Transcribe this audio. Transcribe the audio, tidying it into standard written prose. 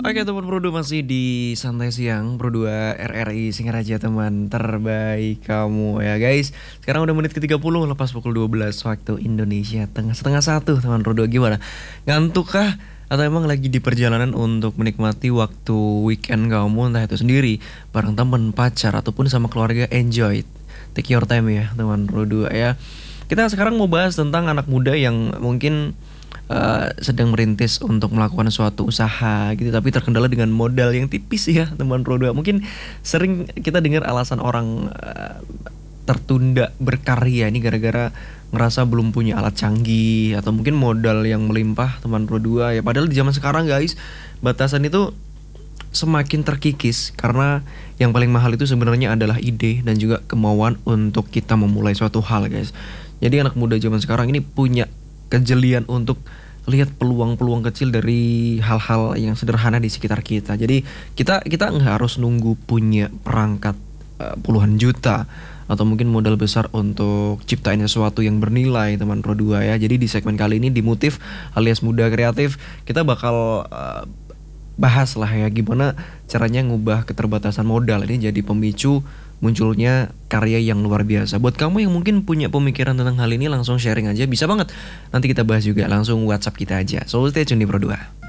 Oke teman Pro 2 masih di Santai Siang Pro 2 RRI Singaraja teman terbaik kamu ya guys. Sekarang udah menit ke-30 lepas pukul 12 waktu Indonesia setengah satu teman Pro 2. Gimana? Ngantuk kah? Atau emang lagi di perjalanan untuk menikmati waktu weekend kamu, entah itu sendiri, bareng temen, pacar, ataupun sama keluarga? Enjoy, take your time ya teman Pro 2 ya. Kita sekarang mau bahas tentang anak muda yang mungkin sedang merintis untuk melakukan suatu usaha gitu, tapi terkendala dengan modal yang tipis ya teman Pro 2. Mungkin sering kita dengar alasan orang tertunda berkarya ini gara-gara ngerasa belum punya alat canggih atau mungkin modal yang melimpah teman Pro 2 ya. Padahal di zaman sekarang guys, batasan itu semakin terkikis karena yang paling mahal itu sebenarnya adalah ide dan juga kemauan untuk kita memulai suatu hal guys. Jadi anak muda zaman sekarang ini punya kejelian untuk lihat peluang-peluang kecil dari hal-hal yang sederhana di sekitar kita. Jadi kita nggak harus nunggu punya perangkat puluhan juta atau mungkin modal besar untuk ciptain sesuatu yang bernilai teman Pro 2 ya. Jadi di segmen kali ini di Motif alias Muda Kreatif kita bakal bahas lah ya gimana caranya ngubah keterbatasan modal ini jadi pemicu munculnya karya yang luar biasa. Buat kamu yang mungkin punya pemikiran tentang hal ini, langsung sharing aja, bisa banget. Nanti kita bahas juga, langsung WhatsApp kita aja. So stay tune di Pro 2.